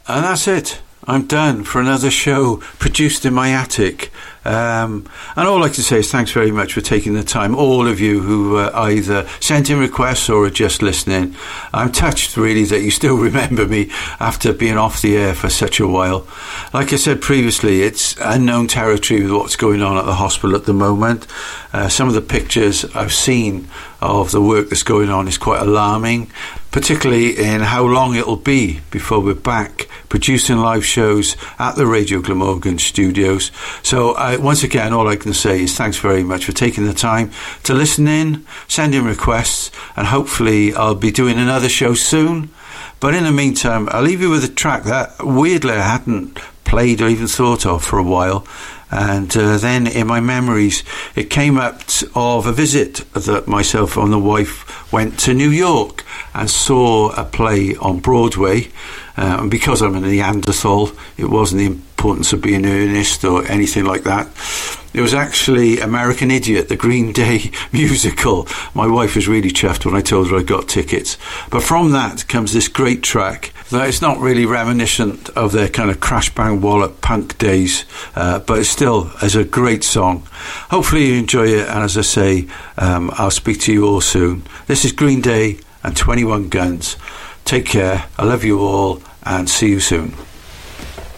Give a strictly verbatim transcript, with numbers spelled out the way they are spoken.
And that's it. I'm done for another show produced in my attic. Um, and all I can say is thanks very much for taking the time, all of you who uh, either sent in requests or are just listening. I'm touched, really, that you still remember me after being off the air for such a while. Like I said previously, it's unknown territory with what's going on at the hospital at the moment. Uh, some of the pictures I've seen of the work that's going on is quite alarming, particularly in how long it'll be before we're back producing live shows at the Radio Glamorgan studios. So I, once again, all I can say is thanks very much for taking the time to listen in, send in requests, and hopefully I'll be doing another show soon. But in the meantime, I'll leave you with a track that weirdly I hadn't played or even thought of for a while. And uh, then in my memories, it came up t- of a visit that myself and the wife went to New York and saw a play on Broadway. Uh, and because I'm a Neanderthal, it wasn't the importance of being earnest or anything like that. It was actually American Idiot, the Green Day musical. My wife was really chuffed when I told her I got tickets. But from that comes this great track that is not really reminiscent of their kind of crash bang wallop punk days, uh, but it still is a great song. Hopefully you enjoy it, and as I say, um, I'll speak to you all soon. This is Green Day and twenty-one Guns. Take care, I love you all, and see you soon.